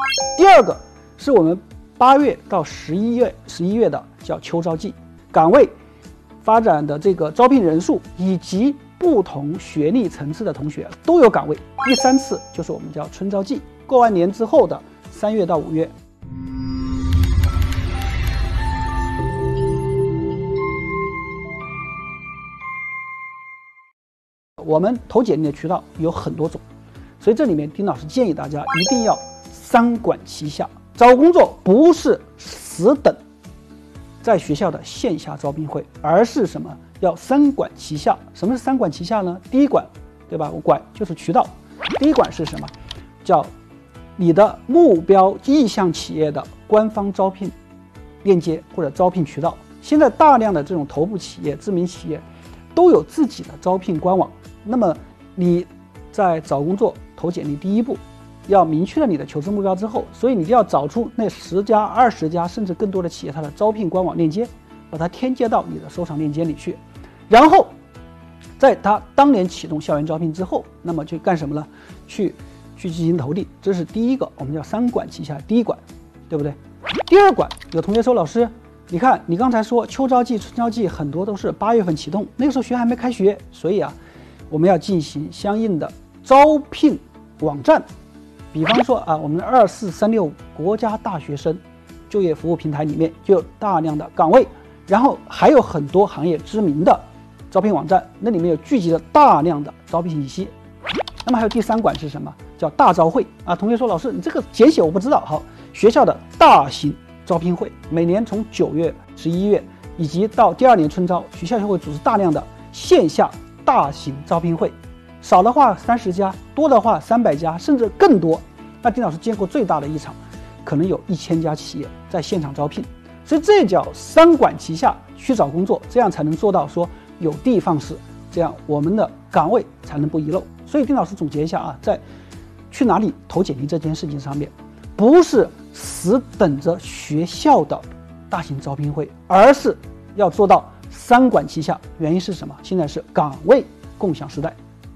第二个是我们8月到11月的叫秋招季，岗位发展的这个招聘人数以及不同学历层次的同学都有岗位。第3次就是我们叫春招季，过完年之后的3月到5月。我们投简历的渠道有很多种，所以这里面丁老师建议大家一定要3管齐下。找工作不是死等在学校的线下招聘会，而是什么？要3管齐下。什么是3管齐下呢？第一管，对吧？我管就是渠道。第一管是什么？叫你的目标意向企业的官方招聘链接或者招聘渠道。现在大量的这种头部企业、知名企业都有自己的招聘官网。那么你在找工作投简历第一步，要明确了你的求职目标之后，所以你就要找出那10家、20家甚至更多的企业它的招聘官网链接，把它添加到你的收藏链接里去。然后在它当年启动校园招聘之后，那么去干什么呢？去进行投递。这是第一个，我们叫3管齐下。第一管，对不对？第二管，有同学说，老师，你看你刚才说秋招季、春招季很多都是8月份启动，那个时候学校还没开学，所以我们要进行相应的招聘网站。比方说我们的24365国家大学生就业服务平台里面就有大量的岗位，然后还有很多行业知名的招聘网站，那里面有聚集了大量的招聘信息。那么还有第3管是什么？叫大招会同学说，老师你这个简写我不知道。好，学校的大型招聘会，每年从9月、11月以及到第2年春招，学校就会组织大量的线下大型招聘会，少的话30家，多的话300家，甚至更多。那丁老师见过最大的一场，可能有1000家企业在现场招聘。所以这叫3管齐下去找工作，这样才能做到说有的放矢，这样我们的岗位才能不遗漏。所以丁老师总结一下在去哪里投简历这件事情上面，不是死等着学校的大型招聘会，而是要做到3管齐下。原因是什么？现在是岗位共享时代。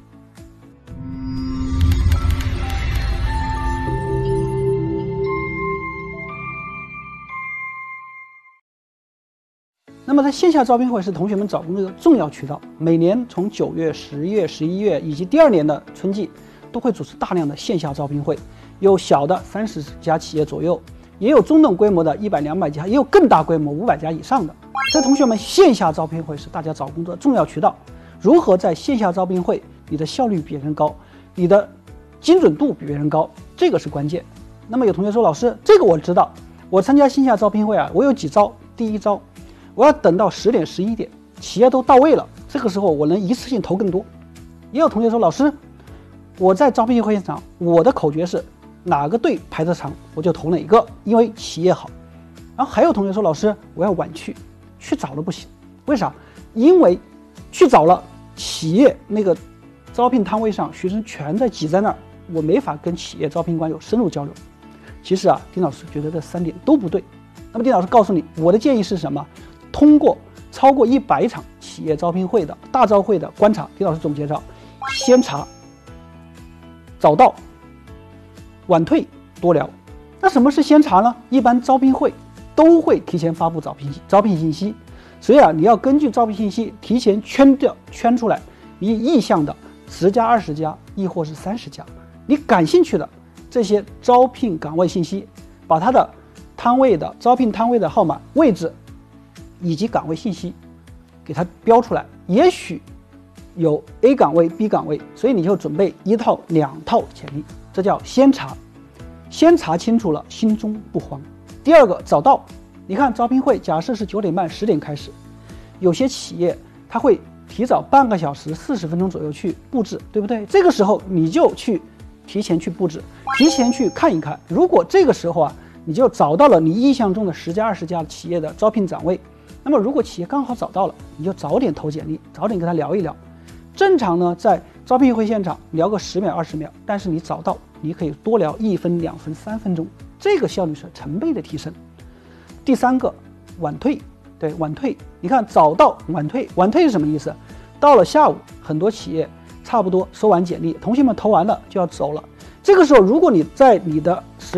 那么在线下招聘会是同学们找工作的重要渠道，每年从9月、10月、11月以及第2年的春季都会组织大量的线下招聘会，有小的30家企业左右，也有中等规模的100、200家，也有更大规模500家以上的。所以同学们，线下招聘会是大家找工作的重要渠道。如何在线下招聘会你的效率比别人高，你的精准度比别人高，这个是关键。那么有同学说，老师这个我知道，我参加线下招聘会我有几招。第一招，我要等到10点、11点，企业都到位了，这个时候我能一次性投更多。也有同学说，老师，我在招聘会现场，我的口诀是哪个队排得长，我就投哪个，因为企业好。然后还有同学说，老师，我要晚去早了不行，为啥？因为去早了，企业那个招聘摊位上学生全在挤在那儿，我没法跟企业招聘官有深入交流。其实丁老师觉得这3点都不对。那么丁老师告诉你，我的建议是什么？通过超过100场企业招聘会的大招会的观察，丁老师总结着：先查、早到、晚退、多聊。那什么是先查呢？一般招聘会都会提前发布招聘信息，所以你要根据招聘信息提前圈出来你意向的10家、20家，亦或是30家，你感兴趣的这些招聘岗位信息，把它的招聘摊位的号码、位置以及岗位信息给它标出来。也许有 A 岗位、B 岗位，所以你就准备1套、2套简历，这叫先查。先查清楚了，心中不慌。第二个，早到。你看招聘会假设是9点半、10点开始，有些企业它会提早半个小时、40分钟左右去布置，对不对？这个时候你就提前去布置，提前去看一看。如果这个时候你就找到了你意向中的10家、20家企业的招聘岗位，那么如果企业刚好找到了，你就早点投简历，早点跟他聊一聊。正常呢，在招聘会现场聊个10秒、20秒，但是你早到，你可以多聊1分、2分、3分钟，这个效率是成倍的提升。第3个，晚退。对，晚退，你看早到晚退，晚退是什么意思？到了下午，很多企业差不多收完简历，同学们投完了就要走了。这个时候，如果你在你的